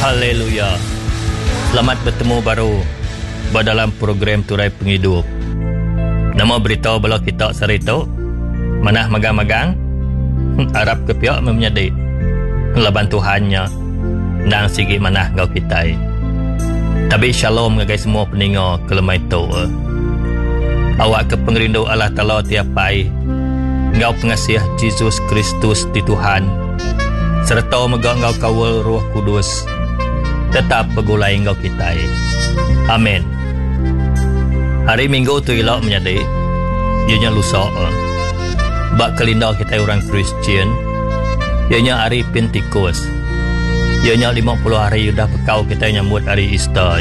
Haleluya. Selamat bertemu baru dalam program Turai Penghidup. Nama beritahu bala kita serita manah magang-magang Arab kepiak menyedi laban Tuhannya nang sigi manah ngau kitai. Tapi shalom ngagai semua peninga kelemai tu. Awak ke pengrindu Allah Ta'ala tiapai ngau pengasiah Yesus Kristus di Tuhan serta megak ngau kawal Roh Kudus tetap begulai ngau kitai. Amin. Hari Minggu tu elok menyedi ianya lusa bak kelinda kita orang Kristian ianya hari Pentecost. Ianya 50 hari dah pekau kita nyambut hari Easter.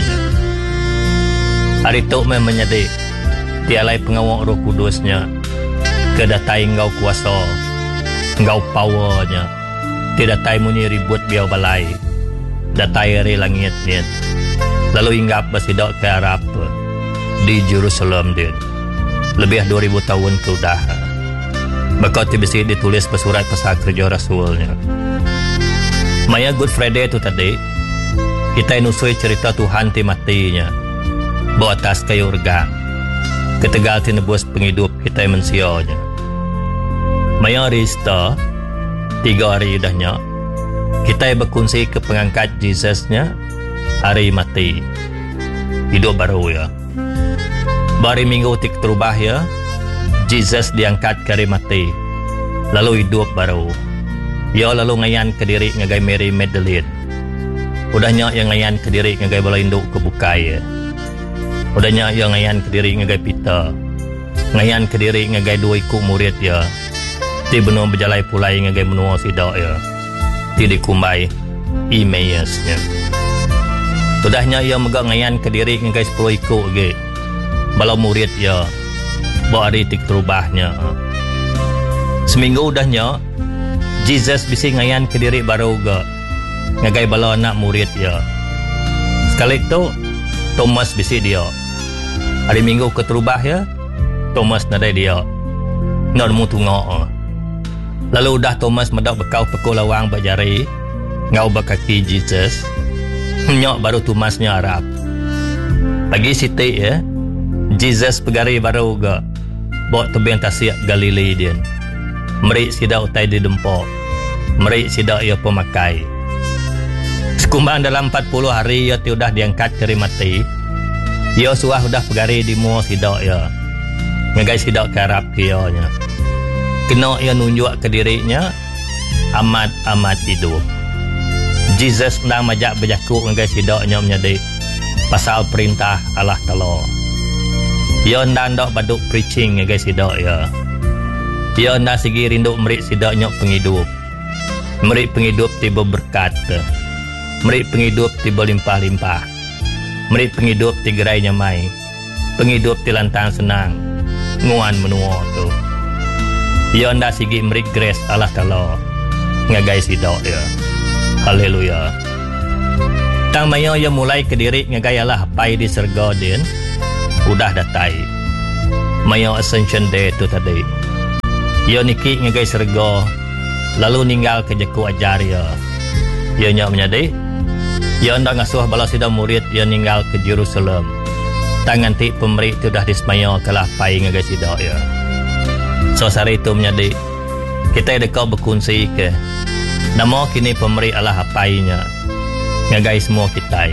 Hari tu menyedi tialai pengawal Roh Kudusnya kedatai ngau kuasa ngau powernya tidak datai muni ribut biau balai datai hari langit ni lalu hinggap bersidak ke Arab di Jerusalem dia lebih 2000 tahun sudah bakal besi ditulis pesurat pasal kerja Rasulnya. Maya Good Friday tu tadi kita nusui cerita Tuhan ti matinya bawa atas kayu regang ketegal ti nebus penghidup kita mensionya. Maya Easter 3 hari udahnya kita berkongsi ke pengangkat Jesusnya hari mati hidup baru ya. Bari minggu tik terubah ya Jesus diangkat ke hari mati lalu hidup baru ya lalu ngayan ke diri ngagai Mary Magdalene udahnya yang ngayan ke diri ngagai bala induk kebukai ya. Udahnya yang ngayan ke diri ngagai Peter ngayan ke diri ngagai dua ikut murid ya ti benuh berjalai pulai ngagai menua sidak ya ti dikumbai Emmausnya. Udahnya ia megak ngayan ke diri ngagai 10 ikut ge bala murid ya bawa hari tik terubahnya. Seminggu udahnya Jesus bisi ngayan ke diri baru ke ngagai bala anak murid ya. Sekali itu Thomas bisi dia hari minggu keterubah ya Thomas nadai dia nak mu tunggu. Lalu dah Thomas medak bekau pekul lawang berjari ngau berkaki Jesus nyok baru Thomasnya Arab pagi siti ya Jesus pegari baru ke bawa tebing tasik Galilei dia merik sidak utai di dempok merik sidak ia pemakai sekumbang dalam 40 hari ia sudah diangkat keri mati ia suah sudah pegari di mua sidak ia ngagai sidak ke Arab kianya kena ia nunjuk ke dirinya amat hidup. Jesus nang majak berjakuk ngagai sidaknya menjadi pasal perintah Allah Ta'ala. Ia nang dak baduk preaching ngagai sidak ya. Ia nang segi rindu merik sidaknya penghidup. Merik penghidup tiba berkat. Merik penghidup tiba limpah-limpah. Merik penghidup tigerai nyamai. Penghidup tilantang senang. Nguan menua tu. Ia nang segi merik grace Allah Ta'ala ngagai sidak ya. Haleluya. Tang maya ia mulai ke diri ngagai Allah pai di serga din udah datai. Maya Ascension Day tu tadi. Ia niki ngagai serga lalu ninggal ke jeku ajar ya. Ia nya menyadi. Ia ndak ngasuh bala sida murid ia ninggal ke Jerusalem. Tangan ti pemberi tu dah dismaya kalah pai ngagai sida ya. So sari itu menyadi. Kita dekau berkongsi ke nama kini pemberi Allah apainya ngagai semua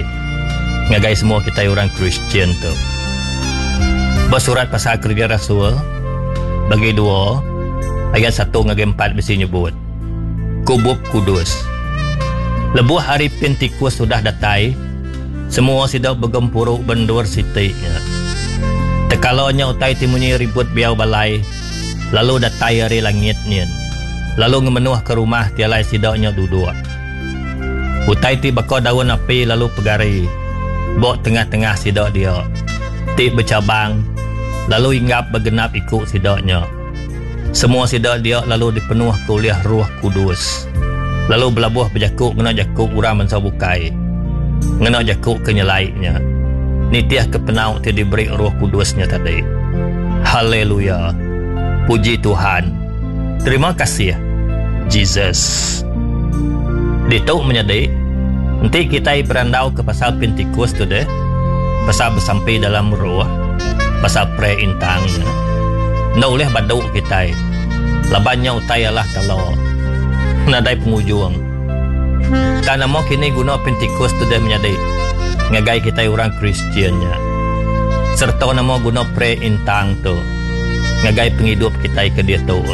kita orang Kristian tu bersurat pasal kerja Rasul bagi 2 ayat 1 ngagai 4 mesti nyebut kubub kudus lebuh hari Pentecost sudah datai semua sidak bergempuruk bendur sitinya tekalonya utai timunyi ribut biau balai lalu datai hari langit nian lalu ngemenuh ke rumah tialai sidaknya duduk. Utai ti bakal daun api lalu pegari. Bok tengah-tengah sidak dia. Ti bercabang. Lalu hinggap bergenap ikut sidaknya. Semua sidak dia lalu dipenuh kuliah Roh Kudus. Lalu belabuh berjakuk ngena jakuk urang mensabukai. Ngena jakuk kenyelaiknya. Nitiah kepenau ti diberi Roh Kudusnya tadi. Haleluya. Puji Tuhan. Terima kasih Jesus. Dituk menyedi Nanti kita berandau ke pasal Pentecost tu deh. Pasal bersampai dalam roh, pasal pre-intangnya. Nggak boleh baduk kita. Labannya utai Allah Ta'ala. Nadai pengujung. Karena mau kini guna Pentecost tu deh menjadi ngagai kita orang Kristiannya. Serta nama guna pre-intang tu ngagai penghidup kita ke dia tu.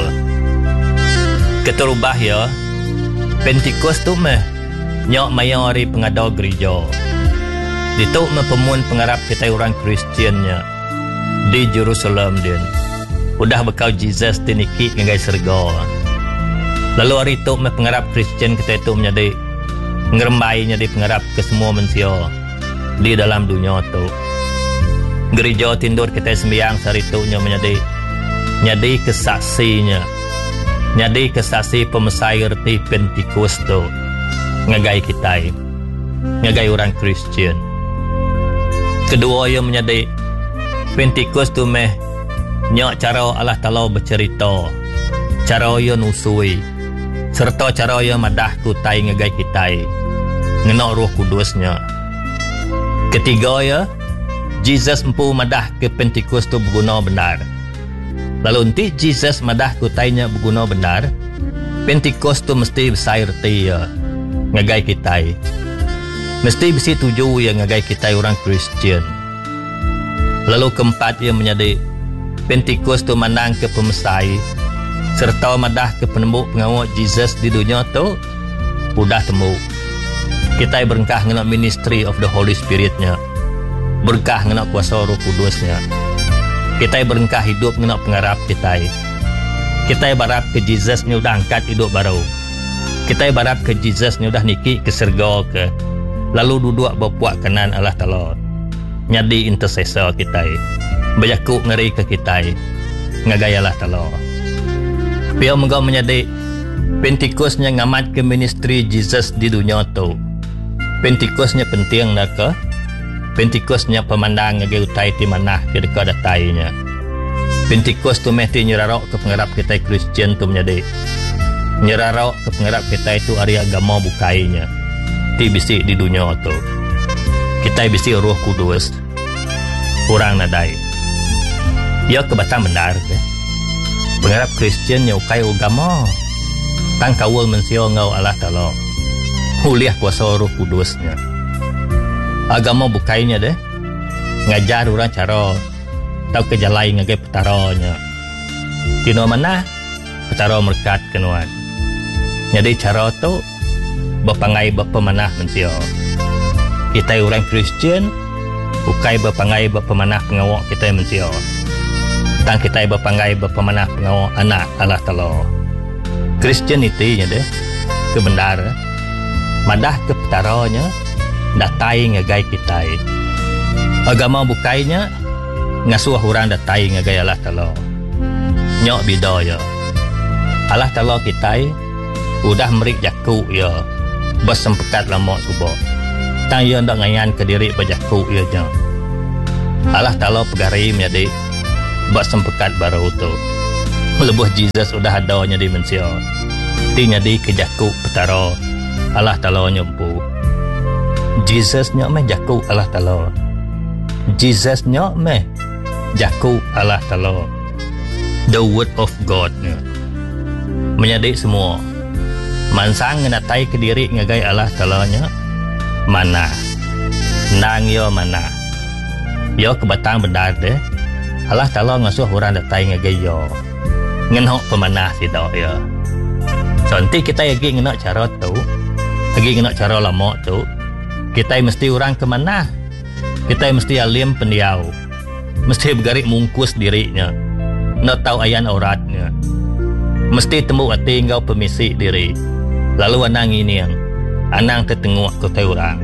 Keterubah ya. Pentecost tu meh nyok mayori pengadau gereja. Dituk mempemun pengarap kita orang Kristiannya di Jerusalem din. Udah bekal Jesus tiniki ngagai serga. Lalu hari itu pengarap Kristian kita itu menjadi ngerembainya di pengarap ke semua manusia di dalam dunia tu. Gereja tindur kita sembiang hari itu menjadi kesaksinya. Jadi kesaksi pemesai erti Pentecost tu ngagai kita, ngagai orang Kristian. Kedua ia menjadi Pentecost tu meh nyok cara Allah Ta'ala bercerita, cara ia nusui, serta cara ia madah kutai ngagai kita, ngenok Roh Kudusnya. Ketiga ia Jesus empu madah ke Pentecost tu berguna benar. Lalu nanti Jesus madah kutainya berguna benar, Pentecost tu mesti besar erti ya ngagai kita. Mesti besi tuju yang ngagai kita orang Kristian. Lalu keempat ia menjadi Pentecost tu mandang ke pemesai serta madah ke penemu pengawal Jesus di dunia tu udah temu. Kita berkah ngenak ministry of the Holy Spirit-nya. Berkah ngenak kuasa Roh Kudusnya. Kita berkah hidup ngenak pengarap kita. Kita berharap ke Jesus ni udah angkat hidup baru. Kita berharap ke Jesus ni udah niki ke surga ke. Lalu duduk berpuak kanan Allah Ta'ala. Nyadi intercessor kita. Berjakuk ngeri ke kita. Ngagai Allah Ta'ala. Biar menggau menjadi Pentekostnya ngamat ke ministry Jesus di dunia tu. Pentekostnya penting nak ke? Pentekostnya pemandang ngagai utai di mana ke dekat datainya. Pentecost tu mesti nyerarok ke pengarap kita Kristian tu menjadi nyerarok ke pengarap kita itu hari agama bukainya. Ti bisi di dunia tu. Kita bisi Roh Kudus. Orang nadai. Ya kebatang benar ke? Pengarap Kristian yang ukai agama. Tang kawal mensio ngau Allah Ta'ala. Huliah kuasa Roh Kudusnya. Agama bukainya deh. Ngajar orang cara tahu kejalai ngagai petaranya. Kino mana petara merkat kenuan. Jadi cara tu berpangai berpemanah mensio. Kita orang Kristian ukai berpangai berpemanah pengawak kita mensio. Tang kita berpangai berpemanah pengawak anak Allah Ta'ala. Christianity nya deh kebenar. Madah ke petaranya datai ngagai kita. Agama bukainya ngasuh orang datai ngagai Allah Ta'ala. Nyok bidaya. Allah Ta'ala kita udah merik jaku ya. Bersempekat lama subah. Tang ya ndak ngayan ke diri berjaku ya nya. Allah Ta'ala pegari menjadi bersempekat baru tu. Lebuh Jesus udah adanya di manusia. Ti nyadi ke jaku petara Allah Ta'ala nyempu. Jesus nyok meh jaku Allah Ta'ala. Jesus nyok meh jaku Allah Ta'ala. The word of God menjadi semua mansang ngenatai ke diri ngagai Allah Ta'ala nya mana nang yo mana yo kebatang benar deh Allah Ta'ala ngasuh orang datai ngagai yo ngenok pemanah sidak ya. So nanti kita lagi ngenok cara tu, lagi ngenok cara lama tu, kita mesti orang ke mana? Kita mesti alim pendiau. Mesti bergarik mungkus dirinya. Nak tahu ayan auratnya. Mesti temu hati engkau permisi diri. Lalu anang ini yang anang tertengok ke orang.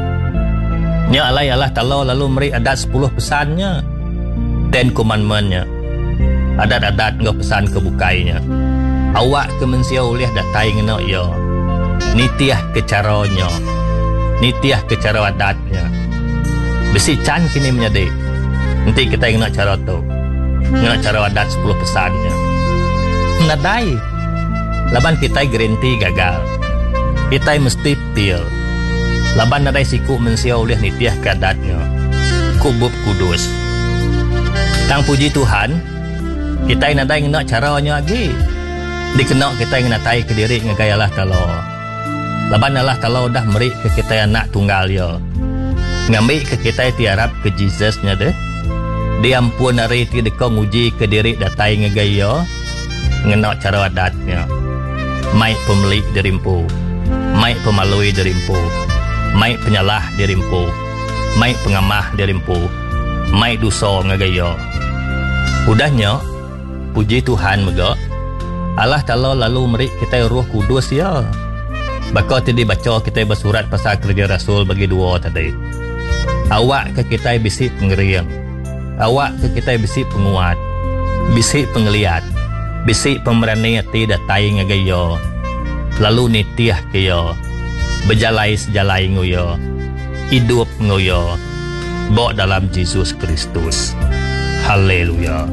Nya alai Allah Ta'ala lalu meri adat 10 pesannya. 10 commandment-nya. Adat-adat engkau pesan kebukainya. Awak ke mensia uliah datai ngena ya. Nitiah ke caranya. Nitiah ke cara adatnya. Besi can kini menjadi. Nanti kita ngena cara tu. Ngena cara adat 10 pesannya. Nadai. Laban kita garanti gagal. Kita mesti pil. Laban nadai siku mensia oleh nitiah kadatnya kubub kudus. Tang puji Tuhan, kita nadai ngena caranya lagi. Dikenak kita ngnatai ke diri ngagai Allah Ta'ala. Laban Allah Ta'ala dah merik ke kita anak tunggal ya. Ngambil ke kita tiarap ke Jesusnya deh. Dia ampun hari ti dekong uji ke diri datai ngagai ya. Ngenak cara adatnya. Mai pemilik dirimpu, mai pemalui dirimpu, mai penyalah dirimpu, mai pengamah dirimpu, mai dosa ngagaya. Udahnya, puji Tuhan mega. Allah Ta'ala lalu merik kita Roh Kudus ya. Bakal tadi baca kita bersurat pasal kerja Rasul bagi 2 tadi. Awak ke kita bisik pengeriang, awak ke kita bisik penguat, bisik pengeliat, bisik pemberani hati datai ngagaya. Lalu nitiah kaya, berjalai sejalai ngoyo, hidup ngoyo, bawa dalam Yesus Kristus. Haleluya.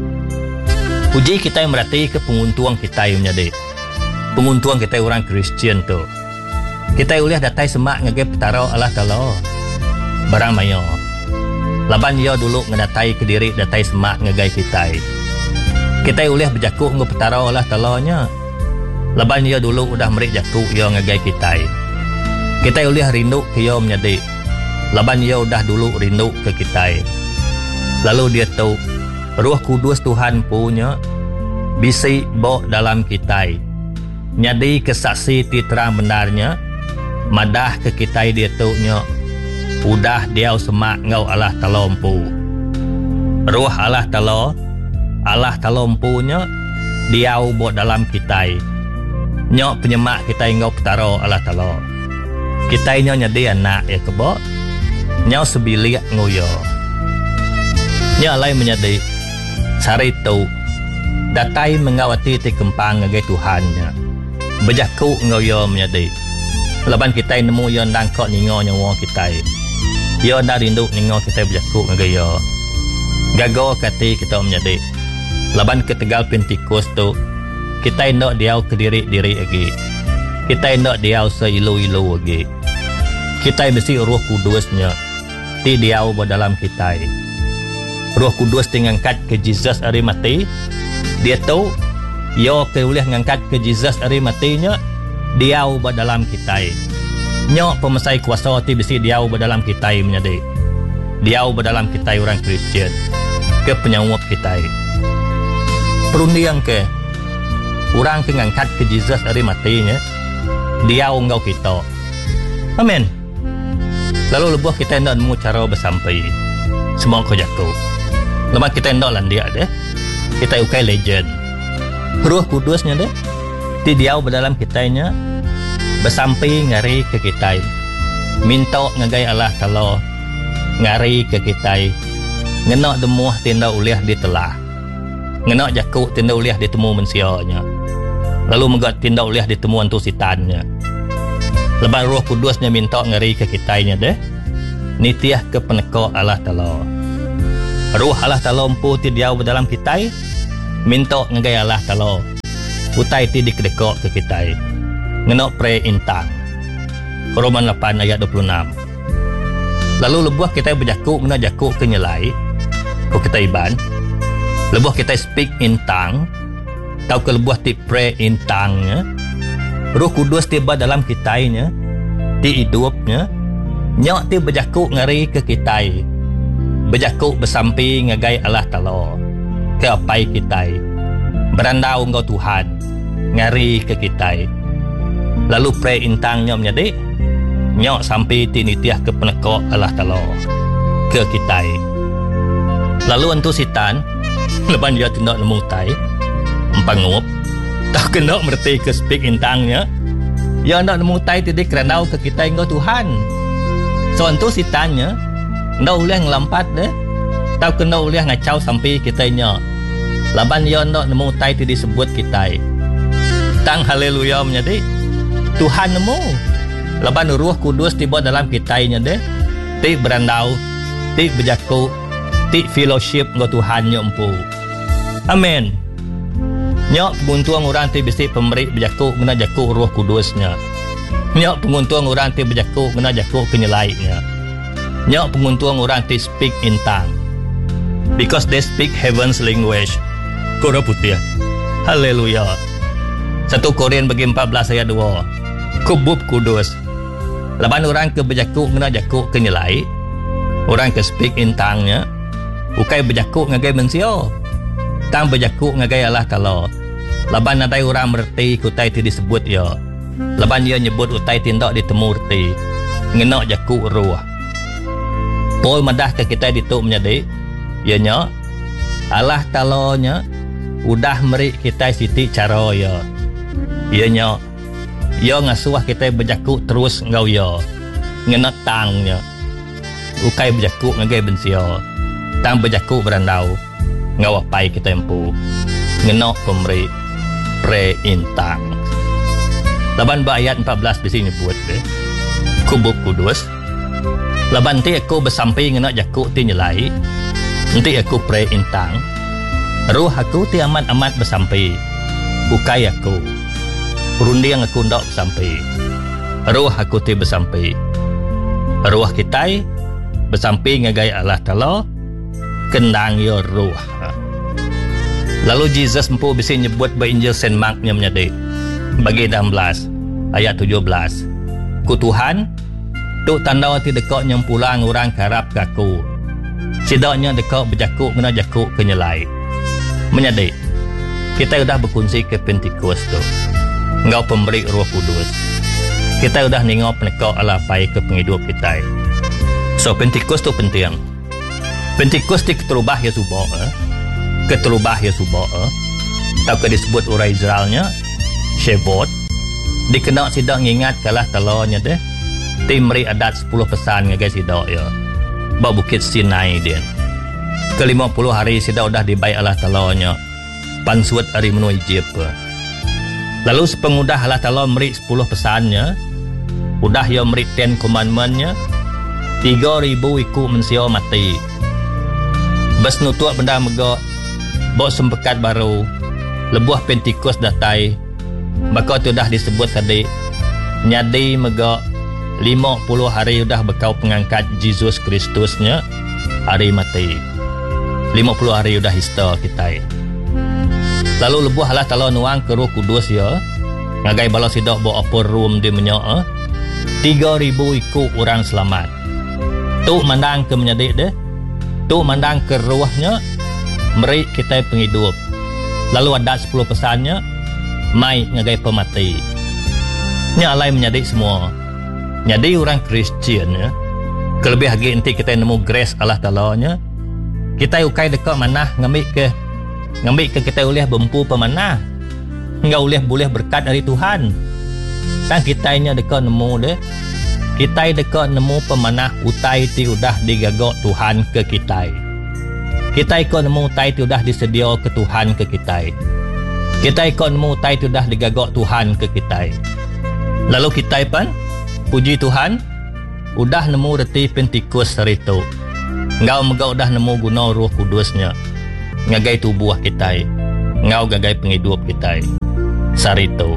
Puji kita yang berarti ke penguntuang kita yang menjadi penguntuang kita orang Kristian tu. Kita uliah datai semak ngagai petara Allah Ta'ala. Barang mayo. Laban dia dulu ngedatai ke diri datai semak ngagai kita. Kita uliah berjakuk ngagai petara Allah Ta'ala nya. Laban dia dulu udah merik jakuk dia ngagai kita. Kita uliah rindu ke dia menjadi. Laban dia udah dulu rindu ke kita. Lalu dia tahu Roh Kudus Tuhan punya bisi bawa dalam kita. Nyadi kesaksi ti terang benarnya. Madah ke kita dia tahu nya. Udah dia semak ngau Allah Ta'ala empu. Roh Allah Ta'ala empunya dia bawa dalam kita. Nyok penyemak kita ngau petara Allah Ta'ala. Kita nyadi anak ya kebo. Nyok sebilik ngoyo. Nyok lain menyadi sari tu datai mengawati ti kempang ngagai Tuhannya. Berjaku ngoyo menyadi. Laban kita nemu yon dangkok ningo nyawa kita. Yo dah rindu ningo kita berjaku ngagai yo. Gago kati kita menyadi. Laban ke Tegal Pentikos tu kita nak dia ke diri lagi. Kita nak dia seilu-ilu lagi. Kita mesti Roh Kudusnya ti dia dalam kita. Roh Kudus ngangkat ke Jesus hari mati. Dia tahu yo ke boleh ngangkat ke Jesus hari matinya dia dalam kita. Nyok pemesai kuasa ti mesti dia dalam kita menjadi. Dia dalam kita orang Kristian ke penyawab kita. Perundian ke orang ke ngangkat ke Jesus hari matinya dia unggau kita. Amin. Lalu lebuh kita nak nemu cara bersampai semua kau jatuh. Lepas kita nak landia deh. Kita ukai legend. Roh Kudusnya deh. Ti dia dalam kitanya bersampai ngari ke kita. Minta ngagai Allah Ta'ala ngari ke kita. Ngenak demuah tindak uliah ditelah. Ngenak jakuk tindak uliah ditemu manusianya. Lalu megat tindak uliah ditemu antu sitannya. Lepas Roh Kudusnya minta ngeri ke kitanya deh. Nitiah ke penekok Allah Ta'ala. Roh Allah Ta'ala empu ti dia dalam kita. Minta ngagai Allah Ta'ala. Utai ti dikedekok ke kita. Ngenok pray intang. Roman 8 ayat 26. Lalu lebuah kita berjakuk kena jakuk ke nyelai. Kau kita iban. Lebuah kita speak intang. Tahu ke lebuah ti pray intangnya. Roh Kudus tiba dalam kitanya, ti hidupnya, nyok ti berjakuk ngari ke kita, berjakuk bersampai ngagai Allah Ta'ala, ke apai kita, berandau engkau Tuhan, ngari ke kita. Lalu pray intangnya menjadi, nyok sampai ti nitiah ke penekok Allah Ta'ala, ke kita. Lalu antu sitan, leban dia tindak nemu tai, empangup, tak kena merti ke speak intangnya. Ya nak nemu tai tadi keranau ke kita engkau Tuhan. So antu sitannya ndak boleh ngelampat deh. Tak kena boleh ngacau sampai kitanya. Laban ya nak nemu tai tadi sebut kita. Tang haleluya menjadi Tuhan nemu. Laban Roh Kudus tiba dalam kitanya deh. Ti berandau, ti berjaku, ti fellowship engkau Tuhannya empu. Amin. Nyok buntuang orang tu bisik pemberi berjakuk guna jakuk Roh Kudusnya. Nyak penguntung orang ti berjakuk kena jakuk kenyelaitnya. Nyak penguntung orang ti speak in tongue because they speak heaven's language. Kora putih. Haleluya. 1 Korin bagi 14 ayat 2. Kubub kudus. Laban orang ke berjakuk kena jakuk kenyelait. Orang ke speak in tongue-nya. Ukai berjakuk ngagai mensio. Tang berjakuk ngagai Allah Ta'ala. Laban nadai orang merti kutai ti disebut ya. Laban dia nyebut utai tindak ditemu reti ngenak jakuk ruh. Paul madah ke kita dituk menjadi ianya Allah Ta'ala nya udah meri kita siti cara ya. Ianya ia ngasuh kita berjakuk terus ngau ya ngenak tangnya. Ukai berjakuk ngagai bensio. Tang berjakuk berandau ngau apai kita empu ngenak pemeri pre intang. Laban ayat 14 di sini buat kubuk kudus. Laban ti aku bersampai ngena jakuk ti nyelai. Nanti aku pray intang. Ruh aku ti amat-amat bersampai. Ukai aku. Perunding aku ndak bersampai. Ruh aku ti bersampai. Ruh kita bersampai ngagai Allah Ta'ala. Kendang yo ruh. Lalu Jesus empu bisa nyebut ba Injil Saint Mark-nya menyadi. Bagi 16 ayat 17 ku Tuhan tu tanda ti dekok nyempulang orang karap kaku sidaknya dekok berjakuk kena jakuk kenyelai menyadi kita sudah berkongsi ke Pentecost tu engkau pemberi Roh Kudus kita sudah nengok penekok Allah pai ke penghidup kita. So Pentecost tu penting. Pentecost ti keterubah Yesubo keterubah Yesubo tak disebut orang Israelnya Shevot dikenal sidak ngingat kalah talanya deh timri adat 10 pesan ngagai sidak ya ba Bukit Sinai dia ke 50 hari sidak udah dibai Allah talanya pansuat hari menu Egypt. Lalu sepengudah Allah Ta'ala meri 10 pesannya udah ya meri 10 commandment-nya 3,000 iku mensio mati bas nutuak benda mega bawa sempekat baru lebuah Pentecost datai. Maka tu dah disebut tadi nyadi mega 50 hari dah bekau pengangkat Yesus Kristusnya hari mati 50 hari dah hista kita. Lalu lebuh Allah Ta'ala nuang ke Roh Kudus ya ngagai bala sidak bawa upper room dia menyak 3,000 ikut orang selamat tu mandang ke menyadik deh tu mandang ke ruahnya meri kita penghidup. Lalu ada 10 pesannya mai ngagai pemati. Nya alai menyadik semua. Jadi orang Kristian ya. Kelebih lagi nanti kita nemu grace Allah Ta'ala nya. Kita ukai dekat manah ngambil ke kita boleh bempu pemanah. Enggak boleh berkat dari Tuhan. Kan kita nya dekat nemu deh. Kita dekat nemu pemanah utai ti udah digagok Tuhan ke kita. Kita ikut nemu utai ti udah disedia ke Tuhan ke kita. Kita ikut nemu tai tu dah digagok Tuhan ke kita. Lalu kita pun puji Tuhan udah nemu reti Pentecost hari tu. Engkau megau udah nemu guna Roh Kudusnya ngagai tubuh kita. Engkau gagai penghidup kita sari tu.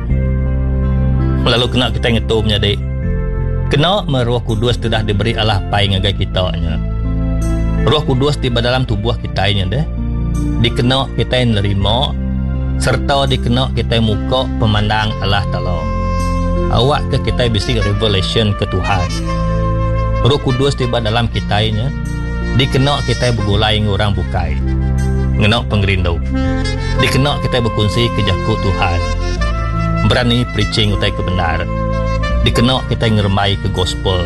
Lalu kena kita ngetumnya dek. Kena Roh Kudus tu dah diberi Allah pai ngagai kita nya. Roh Kudus tiba dalam tubuh kita nya deh. Dikena kita nerima serta dikena kita muka pemandang Allah Ta'ala. Awak ke kita bisi revelation ke Tuhan. Roh Kudus tiba dalam kitanya dikena kita bergulai orang bukai ngena penggerindu dikena kita berkongsi ke jakut Tuhan berani preaching utai kebenar dikena kita ngermai ke gospel.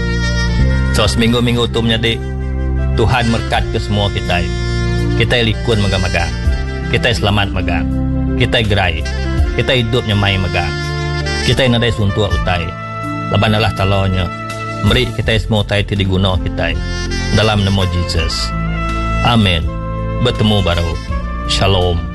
So seminggu-minggu tu menjadi Tuhan berkat ke semua kita likun megang-megang kita selamat megang kita gerai kita hidupnya mai megang kita nadai suntua utai laban Allah Ta'ala-nya meri kita semua utai ti diguna kita dalam nama Jesus. Amin. Bertemu baru. Shalom.